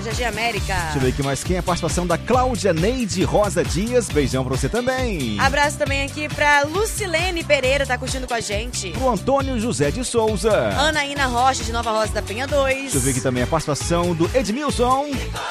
Jardim América. Deixa eu ver aqui mais quem é a participação da Cláudia Neide Rosa Dias. Beijão pra você também. Abraço também aqui pra Lucilene Pereira, tá curtindo com a gente. Pro Antônio José de Souza. Anaína Rocha, de Nova Rosa da Penha 2. Deixa eu ver aqui também a participação do Edmilson.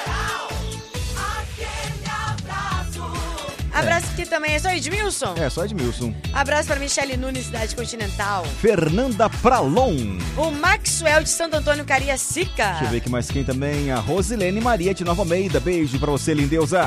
Abraço aqui também, é só Edmilson? É, só Edmilson. Abraço pra Michele Nunes, Cidade Continental. Fernanda Pralon. O Maxwell de Santo Antônio Cariacica. Deixa eu ver aqui mais quem também, a Rosilene Maria de Nova Almeida. Beijo pra você, lindeusa.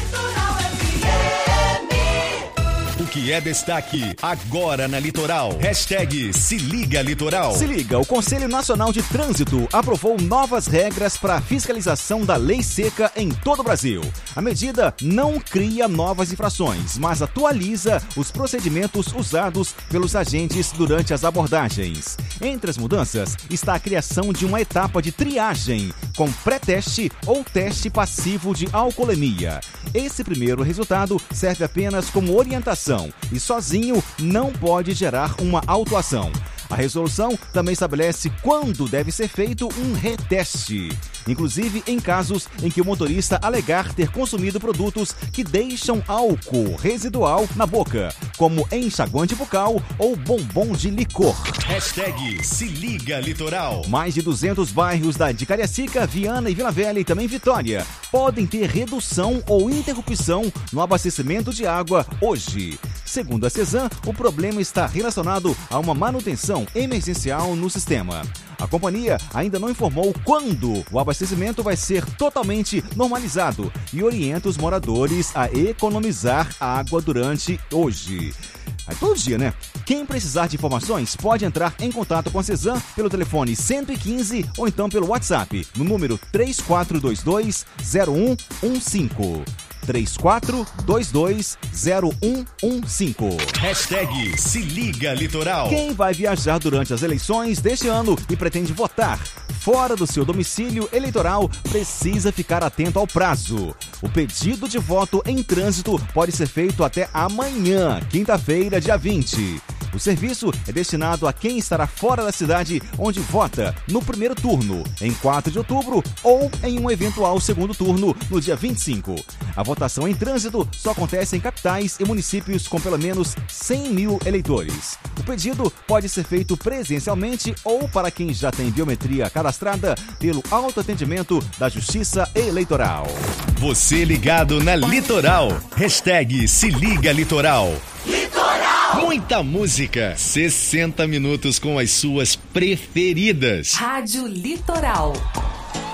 O que é destaque agora na Litoral. Hashtag Se Liga Litoral. Se liga, o Conselho Nacional de Trânsito aprovou novas regras para a fiscalização da lei seca em todo o Brasil. A medida não cria novas infrações, mas atualiza os procedimentos usados pelos agentes durante as abordagens. Entre as mudanças está a criação de uma etapa de triagem, com pré-teste ou teste passivo de alcoolemia. Esse primeiro resultado serve apenas como orientação e sozinho não pode gerar uma autuação. A resolução também estabelece quando deve ser feito um reteste, inclusive em casos em que o motorista alegar ter consumido produtos que deixam álcool residual na boca, como enxaguante bucal ou bombom de licor. Hashtag Se Liga Litoral. Mais de 200 bairros de Cariacica, Viana e Vila Velha e também Vitória podem ter redução ou interrupção no abastecimento de água hoje. Segundo a CESAM, o problema está relacionado a uma manutenção emergencial no sistema. A companhia ainda não informou quando o abastecimento vai ser totalmente normalizado e orienta os moradores a economizar água durante hoje. É todo dia, né? Quem precisar de informações pode entrar em contato com a CESAM pelo telefone 115 ou então pelo WhatsApp no número 3422-0115. 3422-0115. Hashtag Se Liga Litoral. Quem vai viajar durante as eleições deste ano e pretende votar fora do seu domicílio eleitoral precisa ficar atento ao prazo. O pedido de voto em trânsito pode ser feito até amanhã, quinta-feira, dia 20. O serviço é destinado a quem estará fora da cidade onde vota no primeiro turno, em 4 de outubro, ou em um eventual segundo turno, no dia 25. A votação em trânsito só acontece em capitais e municípios com pelo menos 100 mil eleitores. O pedido pode ser feito presencialmente ou para quem já tem biometria cadastrada pelo autoatendimento da Justiça Eleitoral. Você ligado na Litoral. Hashtag Se Liga Litoral. Muita música, 60 minutos com as suas preferidas. Rádio Litoral.